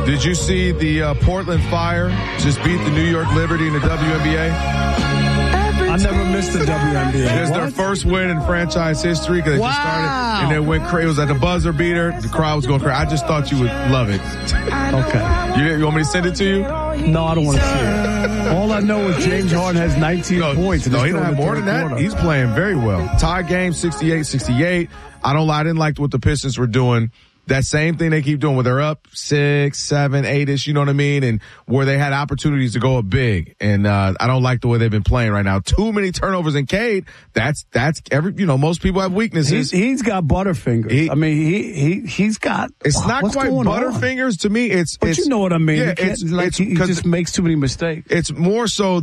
Did you see the Portland Fire just beat the New York Liberty in the WNBA? I never missed the WNBA. It was their first win in franchise history because they just started and then went crazy. It was at the buzzer beater. The crowd was going crazy. I just thought you would love it. Okay. You want me to send it to you? No, I don't want to see it. All I know is James Harden has 19 points. No, he don't have more than that. Quarter. He's playing very well. Tie game, 68-68. I don't lie. I didn't like what the Pistons were doing. That same thing they keep doing where they're up 6, 7, 8-ish, you know what I mean? And where they had opportunities to go up big. And, I don't like the way they've been playing right now. Too many turnovers in Cade. That's most people have weaknesses. He's got butterfingers. He's got. It's not quite butterfingers to me. But you know what I mean. Yeah, he just makes too many mistakes. It's more so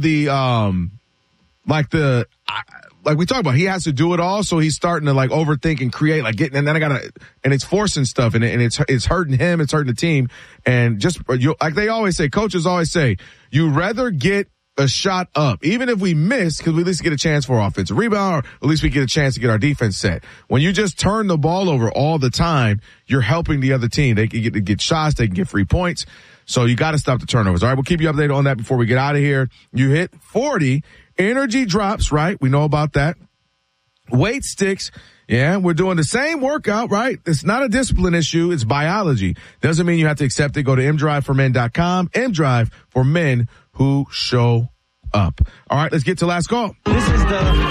like we talked about, he has to do it all, so he's starting to like overthink and create, like getting, and then and it's forcing stuff, and it's hurting him, it's hurting the team, and just like they always say, coaches always say, you rather get a shot up, even if we miss, because we at least get a chance for offensive rebound, or at least we get a chance to get our defense set. When you just turn the ball over all the time, you're helping the other team. They can get shots, they can get free points. So you got to stop the turnovers. All right, we'll keep you updated on that before we get out of here. You hit 40. Energy drops, right? We know about that. Weight sticks. Yeah, we're doing the same workout, right? It's not a discipline issue. It's biology. Doesn't mean you have to accept it. Go to mdriveformen.com. mDrive for men who show up. All right, let's get to last call. This is the